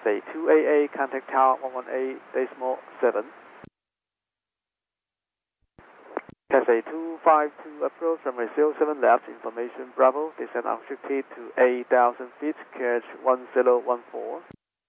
Cathay 2AA, contact tower 118.7. Cathay 252, approach from 07 left, information Bravo, descend unrestricted to 8,000 feet, catch 1014.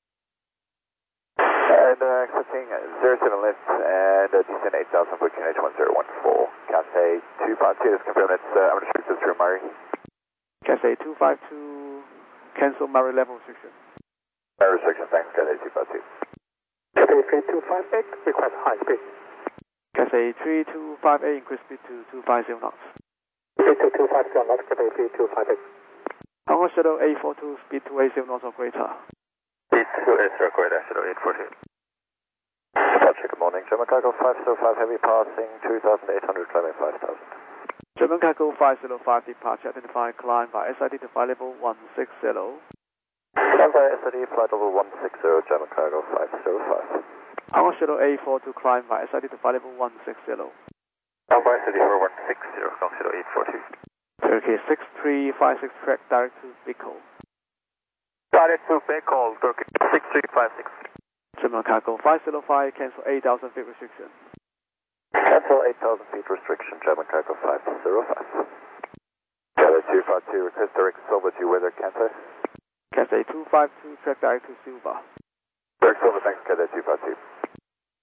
And accepting 07 left and descend 8,000 foot, QNH 1014. Cathay 252, is confirmed it's unrestricted through Murray. Cathay 252, cancel Murray level restriction. Murray restriction, thanks, Cathay 252. Cathay 3258, request high speed. Cathay 3258, increase speed to 250 knots. Speed to 250 knots, Cathay 3258. Hong Kong Shuttle 842, speed to 80 knots or greater. Speed to 80 greater, Shuttle 842. Departure, good morning. German Cargo 505 Heavy passing 2,800, climbing 5,000. German Cargo 505 departure, identify climb by SID to flight level 160. Climb by SID, flight level 160, German Cargo 505. Hong Kong Shuttle 842, climb by SID to flight level 160. Climb by SID for 160, Hong Kong Shuttle 842. Turkey 6356, track direct to Bicol. Direct to Bicol, Turkey 6356. German Cargo 505, cancel 8,000 feet restriction. Cancel 8,000 feet restriction, German Cargo 505. Cathay 252, request direct Silver to weather, Cathay. Cathay 252, track direct to Silva. Direct Silver, thanks, Cathay 252.